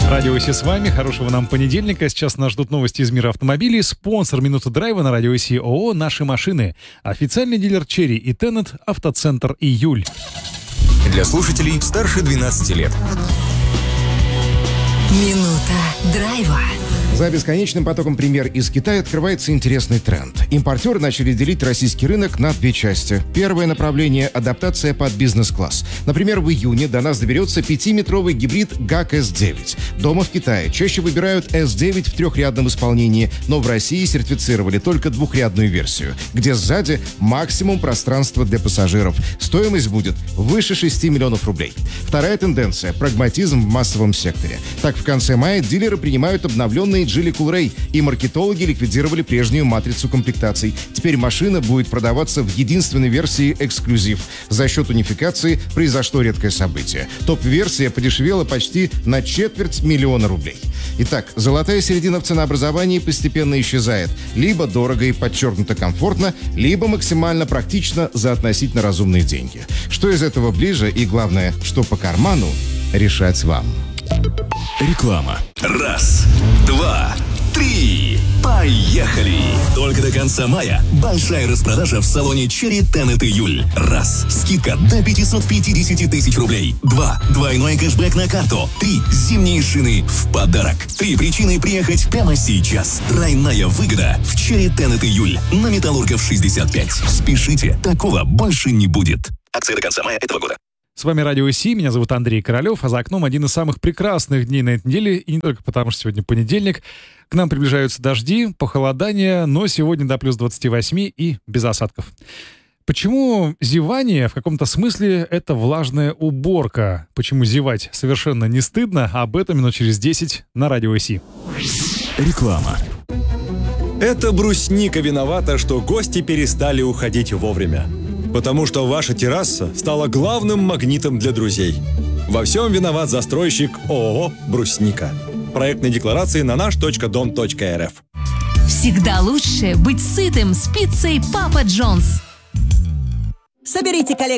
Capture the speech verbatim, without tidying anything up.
Радио Си с вами. Хорошего нам понедельника. Сейчас нас ждут новости из мира автомобилей. Спонсор «Минуты драйва» на Радио Си ООО «Наши машины». Официальный дилер «Черри» и «Теннет», автоцентр «Июль». Для слушателей старше двенадцати лет. Минута драйва. За бесконечным потоком премьер из Китая открывается интересный тренд. Импортеры начали делить российский рынок на две части. Первое направление – адаптация под бизнес-класс. Например, в июне до нас доберется пятиметровый гибрид гак эс девять. Дома в Китае чаще выбирают эс девять в трехрядном исполнении, но в России сертифицировали только двухрядную версию, где сзади максимум пространства для пассажиров. Стоимость будет выше шести миллионов рублей. Вторая тенденция – прагматизм в массовом секторе. Так, в конце мая дилеры принимают обновленные Geely Coolray, и маркетологи ликвидировали прежнюю матрицу комплектаций. Теперь машина будет продаваться в единственной версии эксклюзив. За счет унификации произошло редкое событие. Топ-версия подешевела почти на четверть миллиона рублей. Итак, золотая середина в ценообразовании постепенно исчезает. Либо дорого и подчеркнуто комфортно, либо максимально практично за относительно разумные деньги. Что из этого ближе и, главное, что по карману, решать вам. Реклама. Раз, два, три. Поехали! Только до конца мая большая распродажа в салоне «Черри», «Теннет» «Июль». Раз. Скидка до пятьсот пятьдесят тысяч рублей. Два. Двойной кэшбэк на карту. Три. Зимние шины в подарок. Три причины приехать прямо сейчас. Тройная выгода в «Черри», «Теннет» «Июль» на Металлургов шестьдесят пять. Спешите, такого больше не будет. Акция до конца мая этого года. С вами Радио Си, меня зовут Андрей Королев, а за окном один из самых прекрасных дней на этой неделе, и не только потому, что сегодня понедельник. К нам приближаются дожди, похолодание, но сегодня до плюс двадцати восьми и без осадков. Почему зевание в каком-то смысле это влажная уборка? Почему зевать совершенно не стыдно? Об этом минут через десять на Радио Си. Реклама. Это брусника виновата, что гости перестали уходить вовремя. Потому что ваша терраса стала главным магнитом для друзей. Во всем виноват застройщик ООО «Брусника». Проектные декларации на наш точка дом точка эр эф. Всегда лучше быть сытым с пиццей Папа Джонс. Соберите коллег.